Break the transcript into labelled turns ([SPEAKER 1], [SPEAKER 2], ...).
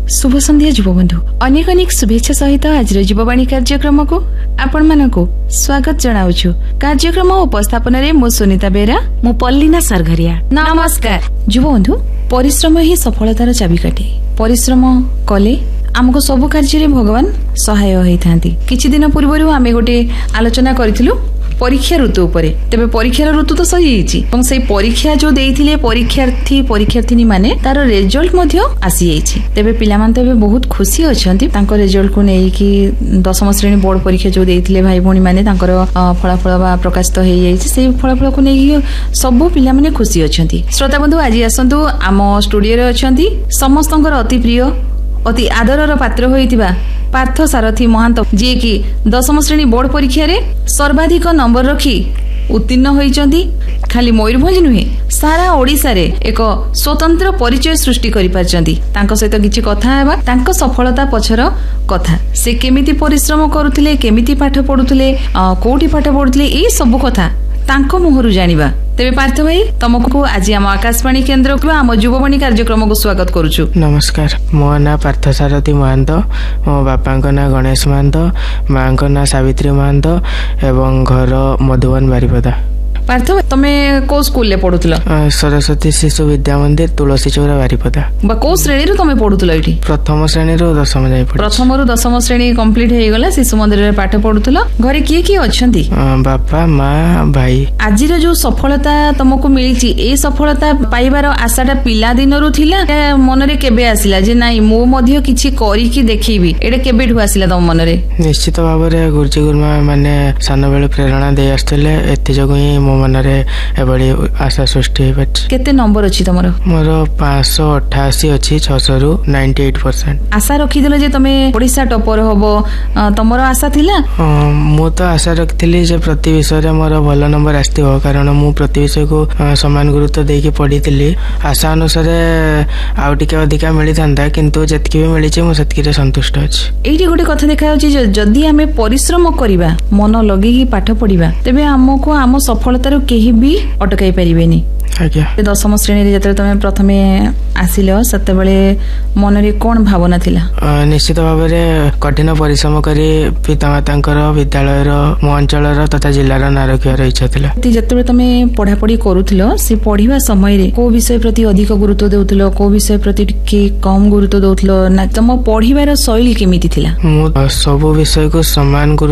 [SPEAKER 1] शुभ संध्या युवबंधु अनेक अनेक शुभेच्छा सहित आज युववाणी कार्यक्रम को आपण मानकु स्वागत जनाउछु। कार्यक्रम उपस्थापन रे मो सुनीता बेरा मो पल्लीना सरघरिया। नमस्कार युवबंधु। परिश्रम ही सफलतार चाबिकाठी। परिश्रम कले आमको सब कार्य भगवान सहाय होइथांती। किछि दिन पूर्व आमे गोटे आलोचना करिथिलु परीक्षा ऋतु उपरे। तेबे परीक्षार ऋतु तो सही हिची और से परीक्षा जो देइथिले परीक्षार्थी माने तार रिजल्ट मध्य आसी जाइछि। तेबे पिला मान तबे बहुत खुशी अछंती तांको रिजल्ट को नै कि 10वीं श्रेणी बोर्ड परीक्षा जो देइथिले भाई भणी माने तांकर फलाफल बा प्रकाशित होई जाइछि। से फलाफल को नै सब पिला माने खुशी अछंती। श्रोता बंधु आज आसंतु आम स्टूडियो रे अछंती समस्तंकर अति प्रिय अति आदरर पात्र होइतिबा पार्थ सारथी महांत जी कि 10वीं श्रेणी बोर्ड परीक्षा रे सर्वाधिक नंबर रखी उत्तीर्ण होइचंती। खाली मयूरभंज नुहे सारा ओडिसा रे एक स्वतंत्र परिचय सृष्टि करि पारचंती। तांको सहित किछि कथा हेबा तांको सफलता पछर कथा। से केमिति परिश्रम करूथिले, केमिति पाठ पढुथिले, कोठी पाठ पढुथिले, ए सब कथा तांको मुहरु जानिबा। तेबे पार्थ भाई तुमको आज आम आकाशवाणी केन्द्र को आम युववाणी कार्यक्रम को स्वागत करुछु।
[SPEAKER 2] नमस्कार। मो ना पार्थ सारथी महांत, मो बापा ना गणेश महांत, माँ ना सावित्री महांत एवं घर मधुबन बारिपदा।
[SPEAKER 1] पार्थ तमे को स्कूल ले पढुथलो?
[SPEAKER 2] सरस्वती शिशु विद्या मंदिर तुलसी चौरा बारिपदा। बा
[SPEAKER 1] को श्रेणी रो तमे पढुथलो एठी?
[SPEAKER 2] प्रथम श्रेणी रो 10वीं जाय पढु।
[SPEAKER 1] प्रथम रो 10वीं श्रेणी कंप्लीट हे गेला। शिशु मंदिर रे पाठ पढुथलो। घरे किए किए अछंती?
[SPEAKER 2] बापा माँ भाई। आज
[SPEAKER 1] रो जो सफलता तुमको मिलिची ए सफलता पाइबार आशाटा पिला दिनरु थिला मन रे केबे आसिला जे नाही मो मध्ये किछि करी कि देखिबी? एडे केबे ठु आसिला तम मन रे?
[SPEAKER 2] निश्चित भाव रे गुरुजी गुरुमा माने सान बेले प्रेरणा दे आस्तले एते जगो ही मो मन रे एबडी आशा सृष्टि हे पछ।
[SPEAKER 1] केते नंबर अछि तमरो?
[SPEAKER 2] मोर 588 अछि 600 रु 98%।
[SPEAKER 1] आशा रखि दिलो जे तमे ओडिसा टॉपर होबो तमरो आशा थिला?
[SPEAKER 2] मो तो आशा रखथिली जे प्रति विषय रे मोर भलो नंबर आस्तिबो कारण मु प्रति विषय को समान गुरुत्व देके पढिथिली। आशा अनुसार आउ टिके अधिका मिली थांदा किंतु जतकी भी मिली छै मु सतकी रे संतुष्ट अछि। एठी
[SPEAKER 1] गोटे कथा देखा होछि जदी हमें परिश्रम करिबा मन लगेगी पाठ पढिबा तेबे हमको आम सफलतार केही भी अटकाई परिबेनी।
[SPEAKER 2] आज्ञा
[SPEAKER 1] 10वीं श्रेणी रे जतरे तमे प्रथमे आसिलो सते बेले मन रे कोन भावना थिला?
[SPEAKER 2] निश्चित भाव रे कठिन परिश्रम करी पितामातांकर विद्यालय रो मो अंचल रो तथा जिल्ला रो नाम रखिବାର इच्छा थिला। जतरे
[SPEAKER 1] तमे पढा पढी करूथिलो से पढिबा समय रे को विषय प्रति अधिक गुरुत्व देउथिलो, को विषय प्रति के कम गुरुत्व देउथिलो ना? तम पढिबार शैली केमिति थिला?
[SPEAKER 2] मु सब विषय को समान